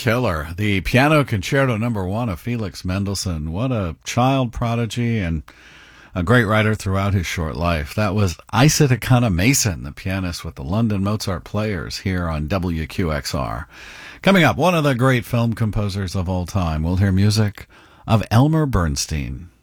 killer. The Piano Concerto No. 1 of Felix Mendelssohn. What a child prodigy and a great writer throughout his short life. That was Isa Takana Mason, the pianist with the London Mozart Players, here on WQXR. Coming up, one of the great film composers of all time. We'll hear music of Elmer Bernstein.